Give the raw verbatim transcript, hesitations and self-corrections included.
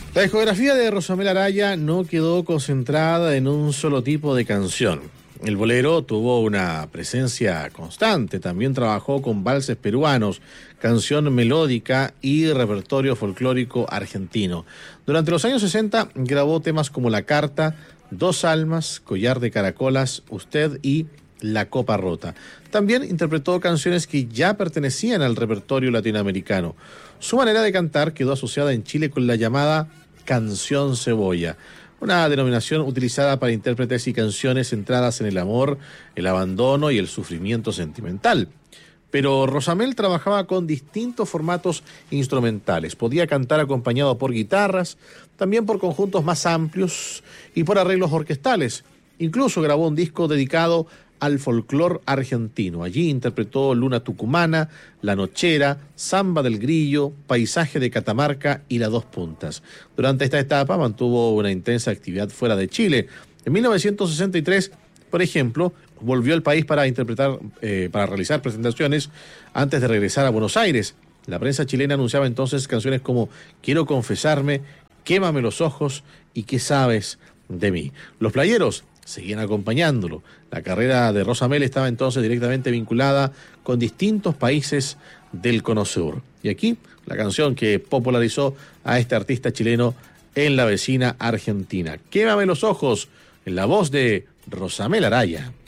La discografía de Rosamel Araya no quedó concentrada en un solo tipo de canción. El bolero tuvo una presencia constante, también trabajó con valses peruanos, canción melódica y repertorio folclórico argentino. Durante los años sesenta grabó temas como La Carta, Dos Almas, Collar de Caracolas, Usted y La Copa Rota. También interpretó canciones que ya pertenecían al repertorio latinoamericano. Su manera de cantar quedó asociada en Chile con la llamada canción cebolla, una denominación utilizada para intérpretes y canciones centradas en el amor, el abandono y el sufrimiento sentimental. Pero Rosamel trabajaba con distintos formatos instrumentales. Podía cantar acompañado por guitarras, también por conjuntos más amplios y por arreglos orquestales. Incluso grabó un disco dedicado al folclor argentino. Allí interpretó Luna Tucumana, La Nochera, Samba del Grillo, Paisaje de Catamarca y Las Dos Puntas. Durante esta etapa mantuvo una intensa actividad fuera de Chile. En mil novecientos sesenta y tres, por ejemplo, volvió al país para interpretar, eh, para realizar presentaciones antes de regresar a Buenos Aires. La prensa chilena anunciaba entonces canciones como Quiero confesarme, Quémame los ojos y ¿Qué sabes de mí? Los playeros seguían acompañándolo. La carrera de Rosamel estaba entonces directamente vinculada con distintos países del Cono Sur. Y aquí la canción que popularizó a este artista chileno en la vecina Argentina. Quémame los ojos, en la voz de Rosamel Araya.